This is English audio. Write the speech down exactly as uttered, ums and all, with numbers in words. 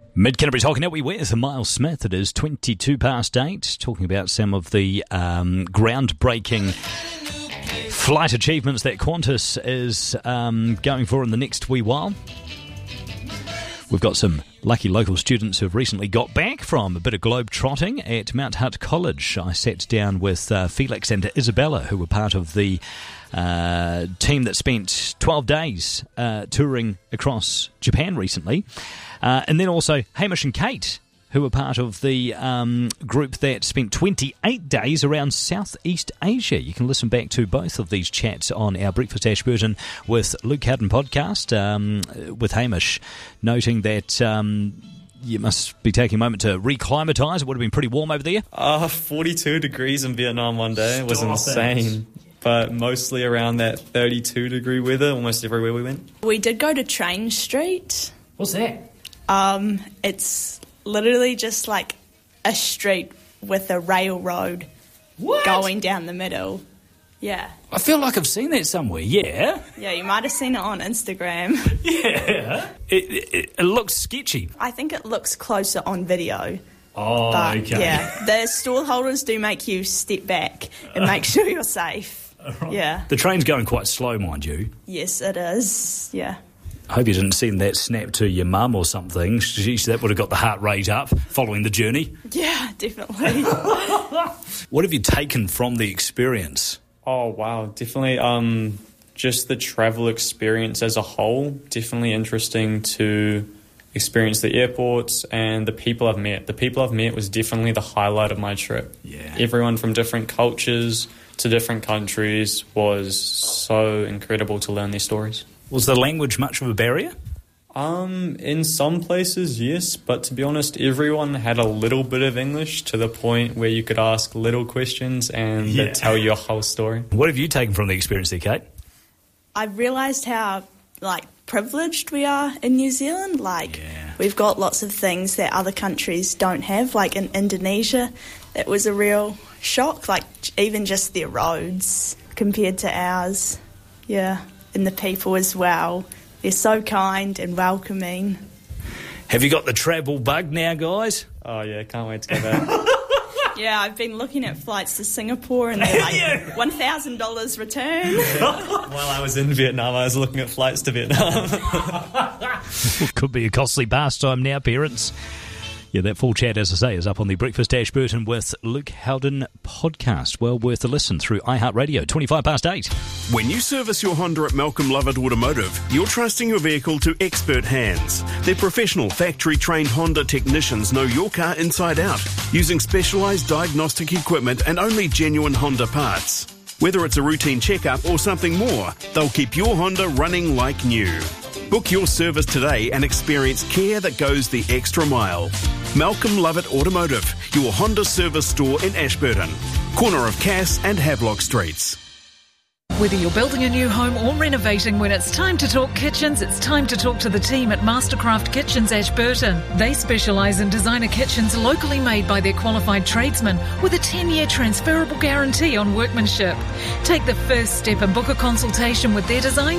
Mid-Canterbury's Hockey Net, we with Miles Smith. It is twenty-two past eight, talking about some of the um, groundbreaking flight achievements that Qantas is um, going for in the next wee while. We've got some lucky local students who have recently got back from a bit of globe trotting at Mount Hutt College. I sat down with uh, Felix and Isabella, who were part of the uh, team that spent twelve days uh, touring across Japan recently. Uh, and then also Hamish and Kate, who were part of the um, group that spent twenty-eight days around Southeast Asia. You can listen back to both of these chats on our Breakfast Ashburton with Luke Howden podcast, um, with Hamish noting that um, you must be taking a moment to reclimatise. It would have been pretty warm over there. Uh, forty-two degrees in Vietnam one day. It was Stop insane. It. But mostly around that thirty-two degree weather almost everywhere we went. We did go to Train Street. What's that? Um, it's literally just like a street with a railroad what? going down the middle. Yeah. I feel like I've seen that somewhere, yeah. Yeah, you might have seen it on Instagram. Yeah. It, it, it looks sketchy. I think it looks closer on video. Oh, but, okay. Yeah, the stall holders do make you step back and make sure you're safe. Right. Yeah. The train's going quite slow, mind you. Yes, it is. Yeah. I hope you didn't send that snap to your mum or something. Jeez, that would have got the heart rate up following the journey. Yeah, definitely. What have you taken from the experience? Oh, wow. Definitely um, just the travel experience as a whole. Definitely interesting to experience the airports and the people I've met. The people I've met was definitely the highlight of my trip. Yeah. Everyone from different cultures to different countries was so incredible to learn their stories. Was the language much of a barrier? Um, in some places, yes, but to be honest, everyone had a little bit of English to the point where you could ask little questions and Yeah. they'd tell you a whole story. What have you taken from the experience there, Kate? I've realised how, like, privileged we are in New Zealand. Like, Yeah. we've got lots of things that other countries don't have. Like, in Indonesia, it was a real shock, like, even just their roads compared to ours. Yeah. And the people as well. They're so kind and welcoming. Have you got the travel bug now, guys? Oh, yeah, can't wait to go back. Yeah, I've been looking at flights to Singapore and they're like one thousand dollars return. While I was in Vietnam, I was looking at flights to Vietnam. Could be a costly pastime now, parents. Yeah, that full chat, as I say, is up on the Breakfast Ashburton with Luke Howden podcast. Well worth a listen through iHeartRadio, twenty-five past eight. When you service your Honda at Malcolm Lovett Automotive, you're trusting your vehicle to expert hands. Their professional factory-trained Honda technicians know your car inside out, using specialised diagnostic equipment and only genuine Honda parts. Whether it's a routine checkup or something more, they'll keep your Honda running like new. Book your service today and experience care that goes the extra mile. Malcolm Lovett Automotive, your Honda service store in Ashburton, corner of Cass and Havelock Streets. Whether you're building a new home or renovating, when it's time to talk kitchens, it's time to talk to the team at Mastercraft Kitchens Ashburton. They specialise in designer kitchens locally made by their qualified tradesmen with a ten-year transferable guarantee on workmanship. Take the first step and book a consultation with their design